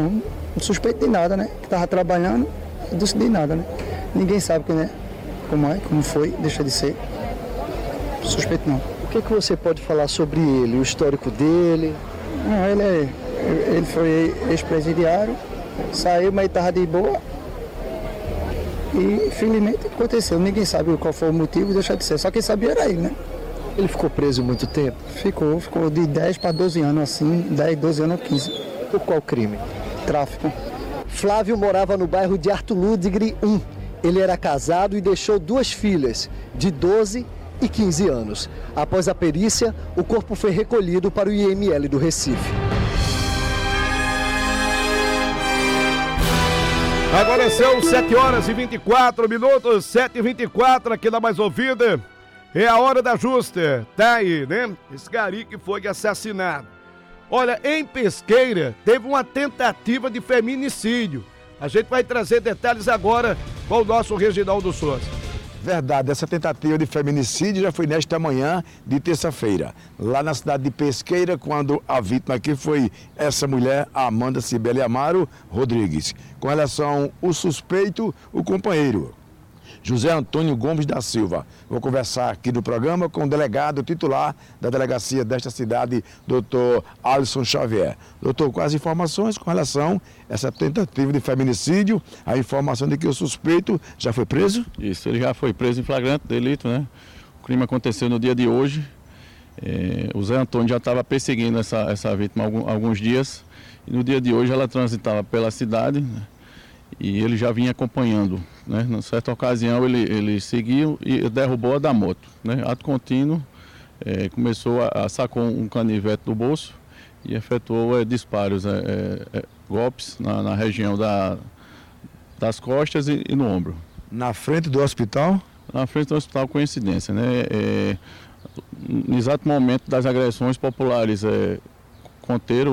Não suspeito de nada, né? Que estava trabalhando, não de nada, né? Ninguém sabe quem é, como foi, deixa de ser. Suspeito não. O que você pode falar sobre ele, o histórico dele? Não, ele foi ex-presidiário, saiu, mas estava de boa. E infelizmente aconteceu. Ninguém sabe qual foi o motivo, deixa de ser. Só quem sabia era ele, né? Ele ficou preso muito tempo? Ficou de 10 para 12 anos, assim, 10, 12 anos, 15. Por qual crime? Tráfico. Flávio morava no bairro de Arthur Ludwig 1. Ele era casado e deixou 2 filhas, de 12 e 15 anos. Após a perícia, o corpo foi recolhido para o IML do Recife. Agora são 7h24, 7h24 aqui na Mais Ouvida. É a hora da justa. Tá aí, né? Esse gari que foi assassinado. Olha, em Pesqueira teve uma tentativa de feminicídio. A gente vai trazer detalhes agora com o nosso Reginaldo Souza. Verdade, essa tentativa de feminicídio já foi nesta manhã de terça-feira, lá na cidade de Pesqueira, quando a vítima aqui foi essa mulher, Amanda Cibele Amaro Rodrigues. Com relação ao suspeito, o companheiro, José Antônio Gomes da Silva. Vou conversar aqui no programa com o delegado titular da delegacia desta cidade, doutor Alisson Xavier. Doutor, quais informações com relação a essa tentativa de feminicídio? A informação de que o suspeito já foi preso? Isso, ele já foi preso em flagrante delito, né? O crime aconteceu no dia de hoje. O Zé Antônio já estava perseguindo essa vítima há alguns dias. E no dia de hoje ela transitava pela cidade, né? E ele já vinha acompanhando, né? Numa certa ocasião ele seguiu e derrubou-a da moto, né? Ato contínuo, começou sacou um canivete do bolso e efetuou disparos, golpes na região das costas e no ombro. Na frente do hospital? Na frente do hospital, coincidência, né? No exato momento das agressões populares, conteram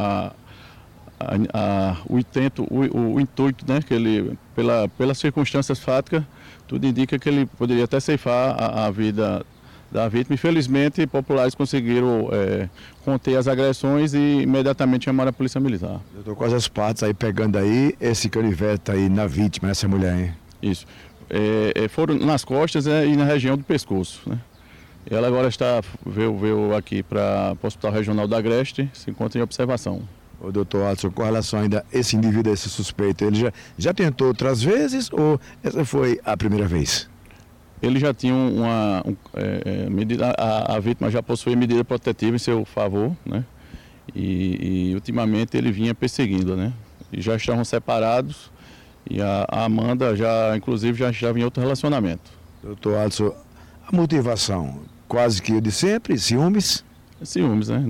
o intuito, né, que ele, pelas circunstâncias fáticas, tudo indica que ele poderia até ceifar a vida da vítima. Infelizmente, populares conseguiram conter as agressões e imediatamente chamaram a polícia militar. Doutor, quais as partes aí pegando aí esse canivete aí na vítima, essa mulher, hein? Isso. Foram nas costas e na região do pescoço, né? Ela agora veio aqui para o Hospital Regional da Agreste, se encontra em observação. O doutor Alisson, com relação ainda a esse indivíduo, esse suspeito, ele já tentou outras vezes ou essa foi a primeira vez? Ele já tinha medida, a vítima já possuía medida protetiva em seu favor, né? E ultimamente ele vinha perseguindo, né? E já estavam separados e a Amanda inclusive já vinha em outro relacionamento. Doutor Alisson, a motivação quase que de sempre, ciúmes? Ciúmes, né?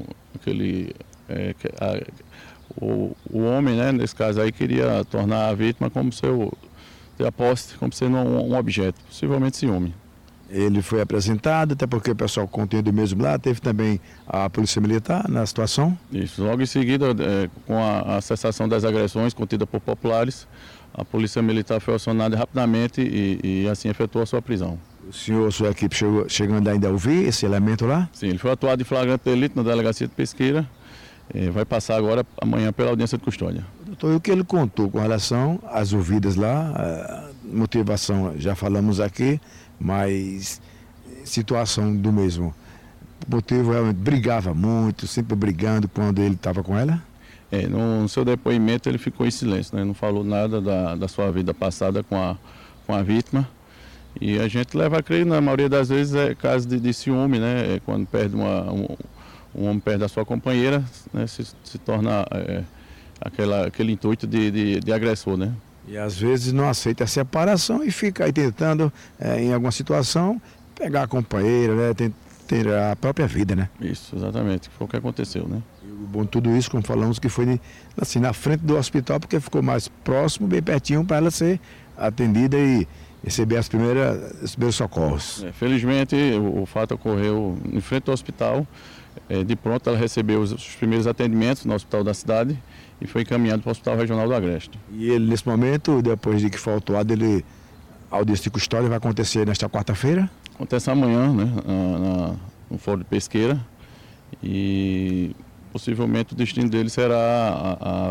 O homem, né, nesse caso aí, queria tornar a vítima como ter a posse, como sendo um objeto, possivelmente ciúme. Ele foi apresentado, até porque o pessoal contendo mesmo lá, teve também a polícia militar na situação? Isso, logo em seguida, com a cessação das agressões contidas por populares, a polícia militar foi acionada rapidamente e assim efetuou a sua prisão. O senhor, sua equipe chegando ainda a ouvir esse elemento lá? Sim, ele foi atuado em flagrante delito na delegacia de Pesqueira. Vai passar agora, amanhã, pela audiência de custódia. Doutor, e o que ele contou com relação às ouvidas lá, motivação, já falamos aqui, mas situação do mesmo. O motivo realmente brigava muito, sempre brigando quando ele estava com ela? No seu depoimento ele ficou em silêncio, né? Não falou nada da sua vida passada com a vítima. E a gente leva a crer, na maioria das vezes, é caso de ciúme, né? Quando perde um homem perde a sua companheira, né, se torna aquele intuito de agressor, né? E às vezes não aceita a separação e fica aí tentando, em alguma situação, pegar a companheira, né, ter a própria vida, né? Isso, exatamente, foi o que aconteceu, né? E o bom de tudo isso, como falamos, que foi assim, na frente do hospital, porque ficou mais próximo, bem pertinho, para ela ser atendida e receber os primeiros socorros. Felizmente, o fato ocorreu em frente ao hospital. De pronto, ela recebeu os primeiros atendimentos no hospital da cidade e foi encaminhado para o Hospital Regional do Agreste. E ele, nesse momento, depois de que foi autuado, a audiência de custódia vai acontecer nesta quarta-feira? Acontece amanhã, né, no Fórum de Pesqueira, e possivelmente o destino dele será